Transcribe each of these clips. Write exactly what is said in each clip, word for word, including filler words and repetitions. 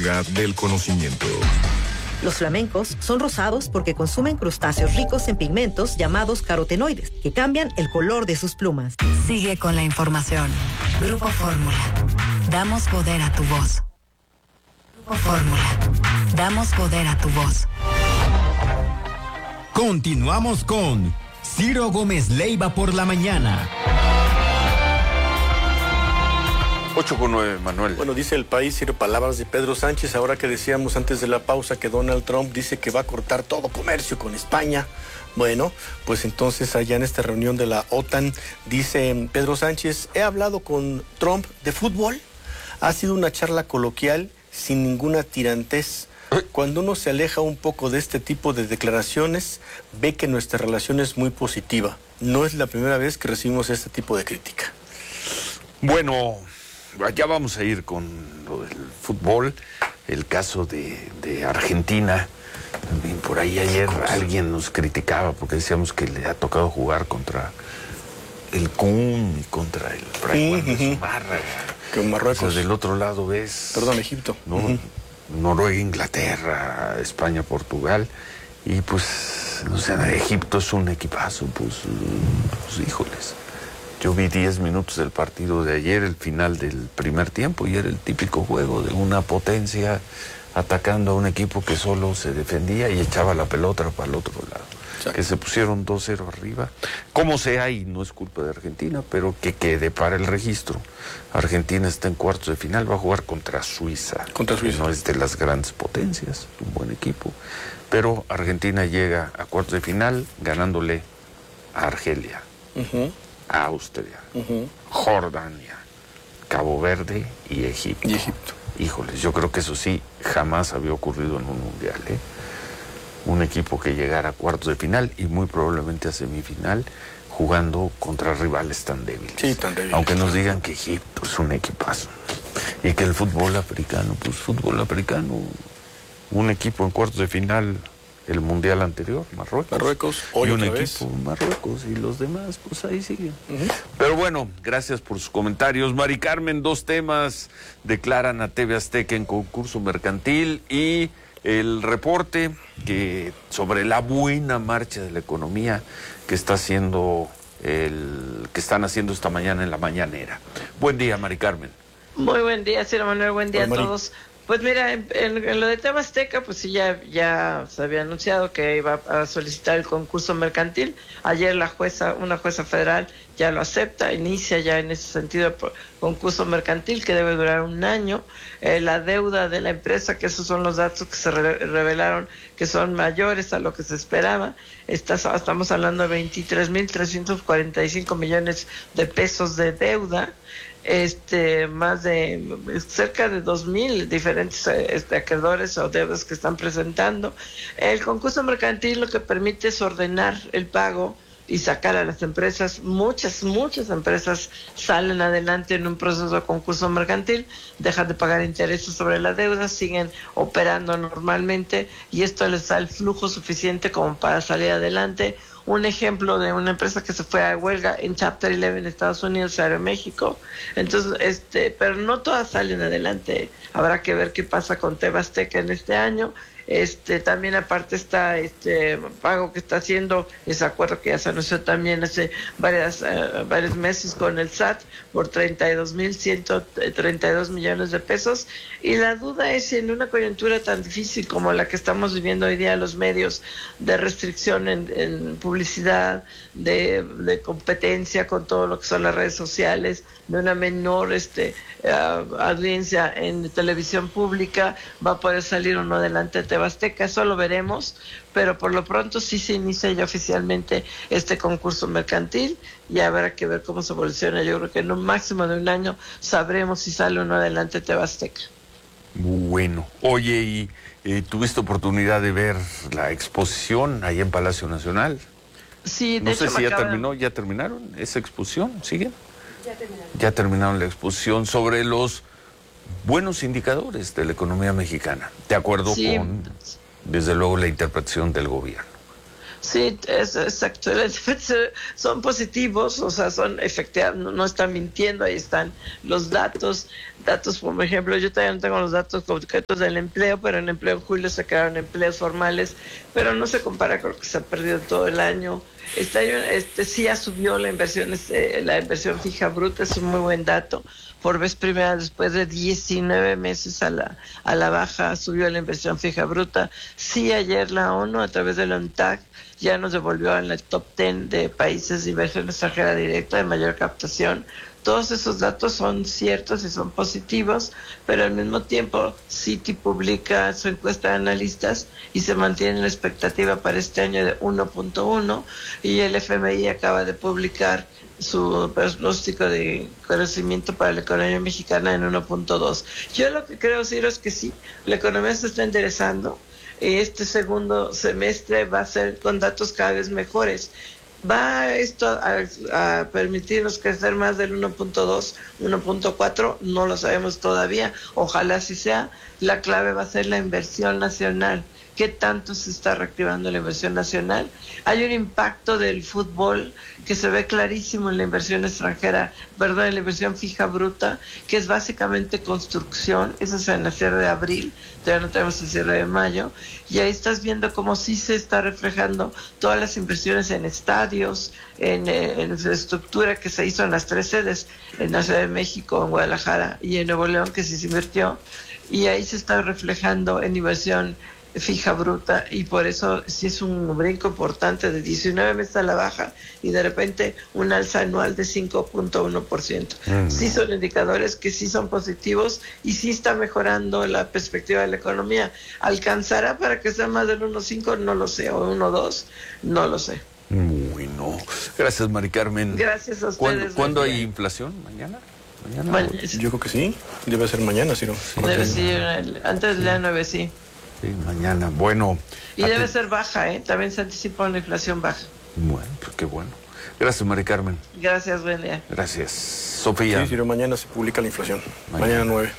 purga del conocimiento. Los flamencos son rosados porque consumen crustáceos ricos en pigmentos llamados carotenoides, que cambian el color de sus plumas. Sigue con la información. Grupo Fórmula. Damos poder a tu voz. Grupo Fórmula. Damos poder a tu voz. Continuamos con Ciro Gómez Leiva por la mañana. ocho con nueve, Manuel. Bueno, dice El País, Ciro, palabras de Pedro Sánchez, ahora que decíamos antes de la pausa que Donald Trump dice que va a cortar todo comercio con España. Bueno, pues entonces allá en esta reunión de la OTAN, dice Pedro Sánchez, he hablado con Trump de fútbol, ha sido una charla coloquial sin ninguna tirantez. Cuando uno se aleja un poco de este tipo de declaraciones, ve que nuestra relación es muy positiva. No es la primera vez que recibimos este tipo de crítica. Bueno, ya vamos a ir con lo del fútbol, el caso de, de Argentina. También por ahí ayer alguien nos criticaba porque decíamos que le ha tocado jugar contra el Kun y contra el Fray Juan de Zumárraga. Que en Marruecos. O sea, del otro lado ves... Perdón, Egipto. ¿no? Uh-huh. Noruega, Inglaterra, España, Portugal. Y pues, o sea, Egipto es un equipazo, pues, pues híjoles. Yo vi diez minutos del partido de ayer, el final del primer tiempo, y era el típico juego de una potencia atacando a un equipo que solo se defendía y echaba la pelota para el otro lado. Exacto. Que se pusieron dos cero arriba. Como sea, y no es culpa de Argentina, pero que quede para el registro. Argentina está en cuartos de final, va a jugar contra Suiza. Contra Suiza. Que no es de las grandes potencias, un buen equipo. Pero Argentina llega a cuartos de final ganándole a Argelia. Uh-huh. A Austria, uh-huh. Jordania, Cabo Verde y Egipto. Y Egipto. Híjoles, yo creo que eso sí jamás había ocurrido en un mundial, ¿eh? Un equipo que llegara a cuartos de final y muy probablemente a semifinal jugando contra rivales tan débiles. Sí, tan débiles. Aunque nos digan que Egipto es un equipazo y que el fútbol africano, pues fútbol africano, un equipo en cuartos de final. El mundial anterior, Marruecos. Marruecos, hoy y un equipo vez. Marruecos, y los demás, pues ahí siguen. Uh-huh. Pero bueno, gracias por sus comentarios. Mari Carmen, dos temas declaran a T V Azteca en concurso mercantil y el reporte que sobre la buena marcha de la economía que está haciendo el que están haciendo esta mañana en la mañanera. Buen día, Mari Carmen. Muy buen día, señor Manuel, buen día Hola, a Mari. todos. Pues mira, en, en, en lo de T V Azteca, pues sí, ya, ya se había anunciado que iba a solicitar el concurso mercantil. Ayer la jueza, una jueza federal ya lo acepta, inicia ya en ese sentido el concurso mercantil que debe durar un año. Eh, la deuda de la empresa, que esos son los datos que se re revelaron que son mayores a lo que se esperaba. Está, estamos hablando de veintitrés mil trescientos cuarenta y cinco millones de pesos de deuda. Este, más de cerca de dos mil diferentes este, acreedores o deudas que están presentando. El concurso mercantil lo que permite es ordenar el pago y sacar a las empresas. Muchas, muchas empresas salen adelante en un proceso de concurso mercantil, dejan de pagar intereses sobre la deuda, siguen operando normalmente y esto les da el flujo suficiente como para salir adelante. Un ejemplo de una empresa que se fue a huelga en Chapter once en Estados Unidos, Aeroméxico. Entonces, este, pero no todas salen adelante. Habrá que ver qué pasa con T V Azteca en este año. Este, también aparte está este pago que está haciendo, ese acuerdo que ya se anunció también hace varias, uh, varios meses con el S A T por treinta y dos mil ciento treinta y dos millones de pesos. Y la duda es si en una coyuntura tan difícil como la que estamos viviendo hoy día, los medios de restricción en, en publicidad, de, de competencia con todo lo que son las redes sociales, de una menor este uh, audiencia en televisión pública, va a poder salir o no adelante T V Azteca. Eso lo veremos, pero por lo pronto sí se inicia ya oficialmente este concurso mercantil y habrá que ver cómo se evoluciona. Yo creo que en un máximo de un año sabremos si sale o no adelante T V Azteca. Bueno, oye, ¿y eh, tuviste oportunidad de ver la exposición ahí en Palacio Nacional? Sí, de no hecho sé si ya acaban... terminó, ya terminaron esa exposición, ¿siguen? Ya terminaron. Ya terminaron la exposición sobre los buenos indicadores de la economía mexicana, de acuerdo sí. con, desde luego, la interpretación del gobierno. Sí, es exacto. Son positivos, o sea, son efectivos, no, no están mintiendo, ahí están los datos. Datos, por ejemplo, yo todavía no tengo los datos concretos del empleo, pero en empleo en julio se crearon empleos formales, pero no se compara con lo que se ha perdido todo el año. Este año este, sí ya subió la inversión, este, la inversión fija bruta, es un muy buen dato. Por vez primera, después de diecinueve meses a la, a la baja, subió la inversión fija bruta. Sí, ayer la ONU, a través del ONTAC, ya nos devolvió en el top diez de países de inversión extranjera directa de mayor captación. Todos esos datos son ciertos y son positivos, pero al mismo tiempo Citi publica su encuesta de analistas y se mantiene la expectativa para este año de uno punto uno, y el F M I acaba de publicar su pronóstico de crecimiento para la economía mexicana en uno punto dos. Yo lo que creo, Ciro, es que sí, la economía se está enderezando. Este segundo semestre va a ser con datos cada vez mejores. ¿Va esto a, a permitirnos crecer más del uno punto dos, uno punto cuatro? No lo sabemos todavía. Ojalá así sea. La clave va a ser la inversión nacional. ¿Qué tanto se está reactivando la inversión nacional? Hay un impacto del fútbol que se ve clarísimo en la inversión extranjera, perdón, en la inversión fija bruta, que es básicamente construcción. Eso es en el cierre de abril, todavía no tenemos el cierre de mayo, y ahí estás viendo cómo sí se está reflejando todas las inversiones en estadios, en, en infraestructura que se hizo en las tres sedes, en la Ciudad de México, en Guadalajara y en Nuevo León, que sí se invirtió, y ahí se está reflejando en inversión fija bruta, y por eso sí es un brinco importante de diecinueve meses a la baja y de repente un alza anual de cinco punto uno por ciento. Mm. Sí son indicadores que sí son positivos y sí está mejorando la perspectiva de la economía. ¿Alcanzará para que sea más del uno punto cinco? No lo sé, o uno punto dos, no lo sé. Muy no. Gracias, Mari Carmen. Gracias a ustedes. ¿Cuándo, ¿cuándo hay inflación? ¿Mañana? ¿Mañana? Mañana. Yo creo que sí. Debe ser mañana, Ciro. Sí. Debe ser antes de la nueve, sí. Sí, mañana. Bueno. Y debe ser baja, ¿eh? También se anticipa una inflación baja. Bueno, pues qué bueno. Gracias, Mari Carmen. Gracias, buen día. Gracias. Sofía. Sí, Ciro, mañana se publica la inflación. Mañana, mañana nueve.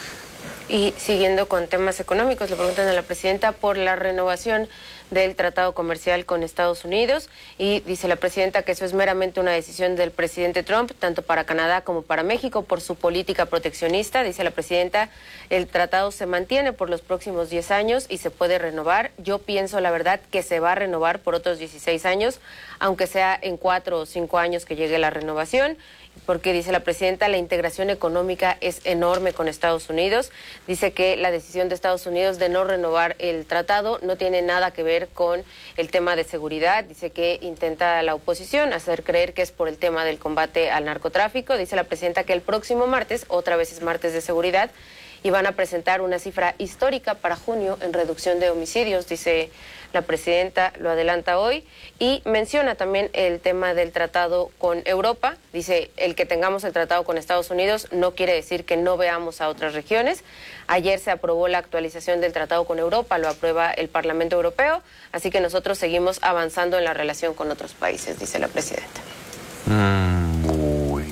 Y siguiendo con temas económicos, le preguntan a la presidenta por la renovación del tratado comercial con Estados Unidos, y dice la presidenta que eso es meramente una decisión del presidente Trump, tanto para Canadá como para México, por su política proteccionista. Dice la presidenta, el tratado se mantiene por los próximos diez años y se puede renovar. Yo pienso, la verdad, que se va a renovar por otros dieciséis años, aunque sea en cuatro o cinco años que llegue la renovación, porque dice la presidenta, la integración económica es enorme con Estados Unidos. Dice que la decisión de Estados Unidos de no renovar el tratado no tiene nada que ver con el tema de seguridad. Dice que intenta la oposición hacer creer que es por el tema del combate al narcotráfico. Dice la presidenta que el próximo martes, otra vez es martes de seguridad, y van a presentar una cifra histórica para junio en reducción de homicidios, dice la presidenta, lo adelanta hoy, y menciona también el tema del tratado con Europa. Dice, el que tengamos el tratado con Estados Unidos no quiere decir que no veamos a otras regiones. Ayer se aprobó la actualización del tratado con Europa, lo aprueba el Parlamento Europeo, así que nosotros seguimos avanzando en la relación con otros países, dice la presidenta. Mm, bueno.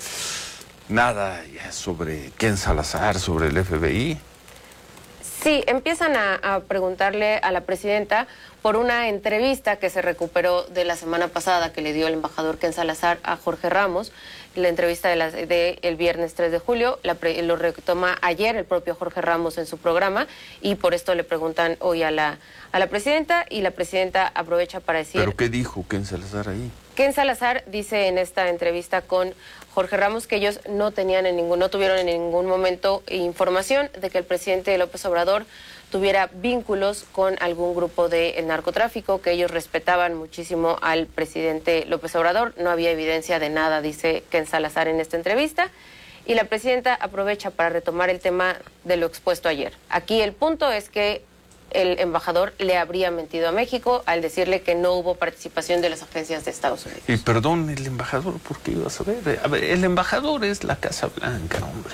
Nada ya sobre Ken Salazar, sobre el F B I. Sí, empiezan a, a preguntarle a la presidenta por una entrevista que se recuperó de la semana pasada que le dio el embajador Ken Salazar a Jorge Ramos, la entrevista de, la, de el viernes tres de julio, la pre, lo retoma ayer el propio Jorge Ramos en su programa, y por esto le preguntan hoy a la, a la presidenta, y la presidenta aprovecha para decir... ¿Pero qué dijo Ken Salazar ahí? Ken Salazar dice en esta entrevista con Jorge Ramos que ellos no tenían en ningún, no tuvieron en ningún momento información de que el presidente López Obrador tuviera vínculos con algún grupo del narcotráfico, que ellos respetaban muchísimo al presidente López Obrador. No había evidencia de nada, dice Ken Salazar en esta entrevista. Y la presidenta aprovecha para retomar el tema de lo expuesto ayer. Aquí el punto es que el embajador le habría mentido a México al decirle que no hubo participación de las agencias de Estados Unidos. Y perdón, el embajador, ¿por qué ibas a ver? A ver, el embajador es la Casa Blanca, hombre.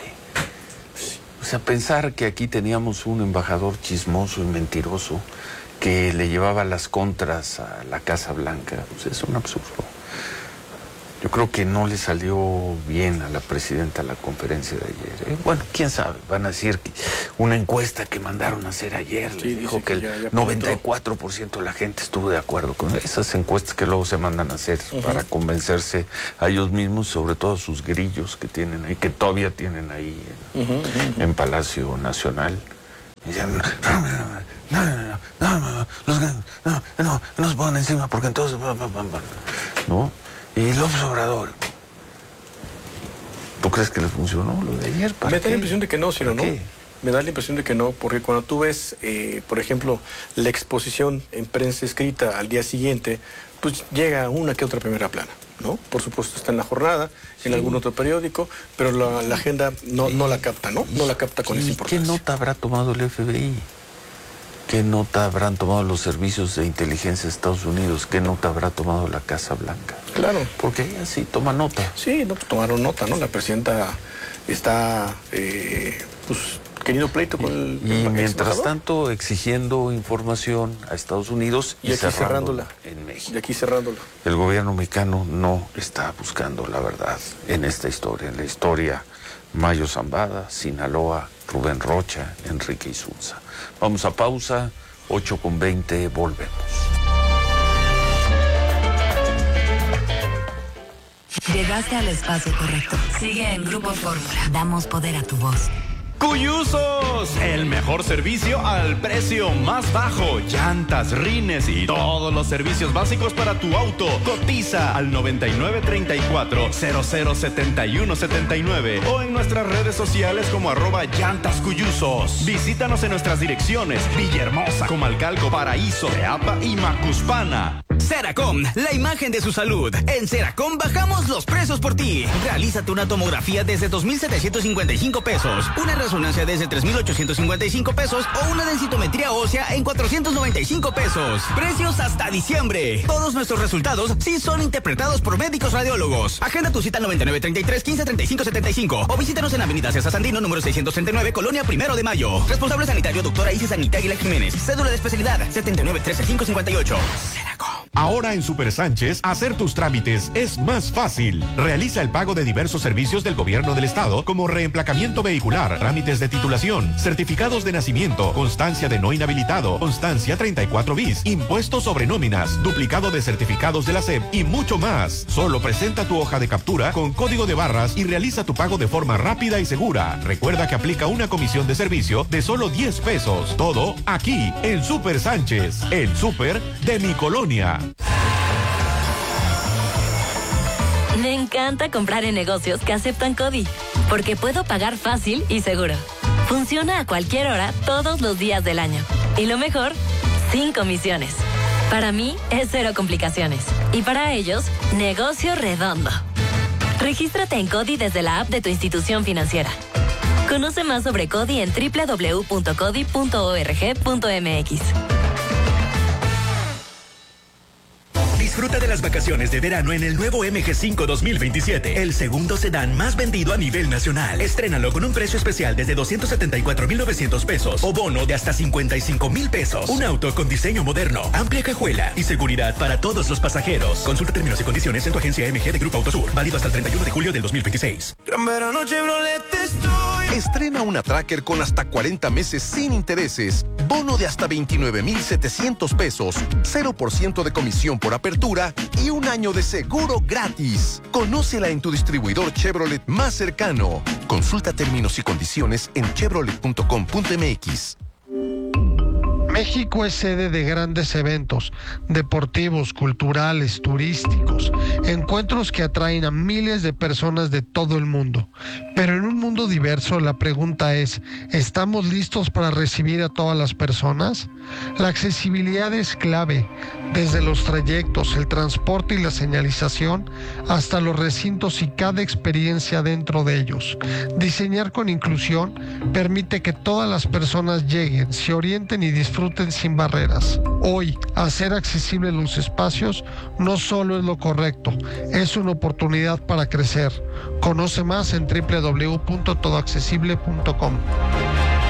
O sea, pensar que aquí teníamos un embajador chismoso y mentiroso que le llevaba las contras a la Casa Blanca, pues es un absurdo. Yo creo que no le salió bien a la presidenta la conferencia de ayer. ¿eh? Bueno, quién sabe, van a decir que una encuesta que mandaron a hacer ayer sí, le dijo que, que ya, ya el noventa y cuatro por ciento de la gente estuvo de acuerdo con esas encuestas que luego se mandan a hacer uh-huh. para convencerse a ellos mismos, sobre todo sus grillos que tienen ahí, que todavía tienen ahí en, uh-huh, uh-huh. en Palacio Nacional. Y dicen, no, no, no, no, no, no, no, no, no, no se pongan encima porque entonces... ¿no? Y López Obrador, ¿tú crees que les funcionó lo de ayer? Me da la impresión de que no, sino no. Me da la impresión de que no, porque cuando tú ves, eh, por ejemplo, la exposición en prensa escrita al día siguiente, pues llega una que otra primera plana, ¿no? Por supuesto está en la jornada, sí. en algún otro periódico, pero la, la agenda no, no la capta, ¿no? No la capta con esa importancia. ¿Qué nota habrá tomado el F B I? ¿Qué nota habrán tomado los servicios de inteligencia de Estados Unidos? ¿Qué nota habrá tomado la Casa Blanca? Claro. Porque ella sí toma nota. Sí, no, pues tomaron nota, ¿no? La presidenta está, eh, pues, querido pleito con el... Y, el y mientras tanto exigiendo información a Estados Unidos y, y aquí cerrándola, cerrándola en México. Y aquí cerrándola. El gobierno mexicano no está buscando la verdad en esta historia, en la historia Mayo Zambada, Sinaloa, Rubén Rocha, Enrique Isunza. Vamos a pausa, ocho con veinte, volvemos. Llegaste al espacio correcto. Sigue en Grupo Fórmula. Damos poder a tu voz. ¡Cuyuzos! El mejor servicio al precio más bajo. Llantas, rines y todos los servicios básicos para tu auto. Cotiza al noventa y nueve treinta y cuatro, cero cero setenta y uno setenta y nueve o en nuestras redes sociales como arroba llantas cuyuzos. Visítanos en nuestras direcciones: Villahermosa, Comalcalco, Paraíso, Teapa y Macuspana. Seracom, la imagen de su salud. En Seracom bajamos los precios por ti. Realízate una tomografía desde dos mil setecientos cincuenta y cinco pesos, una resonancia desde tres mil ochocientos cincuenta y cinco pesos o una densitometría ósea en cuatrocientos noventa y cinco pesos. Precios hasta diciembre. Todos nuestros resultados sí son interpretados por médicos radiólogos. Agenda tu cita al noventa y nueve treinta y tres, quince treinta y cinco setenta y cinco o visítanos en Avenida César Sandino, número seiscientos treinta y nueve, Colonia Primero de Mayo. Responsable sanitario, doctora Isis Anita Aguilar Jiménez. Cédula de especialidad, setenta y nueve trece cinco cincuenta y ocho. Seracom. Ahora en Super Sánchez, hacer tus trámites es más fácil. Realiza el pago de diversos servicios del gobierno del estado, como reemplacamiento vehicular, trámites de titulación, certificados de nacimiento, constancia de no inhabilitado, constancia treinta y cuatro bis, impuestos sobre nóminas, duplicado de certificados de la S E P y mucho más. Solo presenta tu hoja de captura con código de barras y realiza tu pago de forma rápida y segura. Recuerda que aplica una comisión de servicio de solo diez pesos. Todo aquí en Super Sánchez, el súper de mi colonia. Me encanta comprar en negocios que aceptan CODI, porque puedo pagar fácil y seguro. Funciona a cualquier hora, todos los días del año. Y lo mejor, sin comisiones. Para mí, es cero complicaciones. Y para ellos, negocio redondo. Regístrate en CODI desde la app de tu institución financiera. Conoce más sobre CODI en doble u doble u doble u punto codi punto org punto m x. Disfruta de las vacaciones de verano en el nuevo M G cinco dos mil veintisiete, el segundo sedán más vendido a nivel nacional. Estrénalo con un precio especial desde doscientos setenta y cuatro mil novecientos pesos o bono de hasta cincuenta y cinco mil pesos. Un auto con diseño moderno, amplia cajuela y seguridad para todos los pasajeros. Consulta términos y condiciones en tu agencia M G de Grupo Autosur. Válido hasta el treinta y uno de julio del dos mil veintiséis. Gran verano Chevrolet estoy. Estrena una Tracker con hasta cuarenta meses sin intereses, bono de hasta veintinueve mil setecientos pesos, cero por ciento de comisión por apertura y un año de seguro gratis. Conócela en tu distribuidor Chevrolet más cercano. Consulta términos y condiciones en chevrolet punto com punto m x. México es sede de grandes eventos deportivos, culturales, turísticos, encuentros que atraen a miles de personas de todo el mundo. Pero en un mundo diverso, la pregunta es, ¿estamos listos para recibir a todas las personas? La accesibilidad es clave, desde los trayectos, el transporte y la señalización, hasta los recintos y cada experiencia dentro de ellos. Diseñar con inclusión permite que todas las personas lleguen, se orienten y disfruten sin barreras. Hoy, hacer accesibles los espacios no solo es lo correcto, es una oportunidad para crecer. Conoce más en doble u doble u doble u punto todo accesible punto com.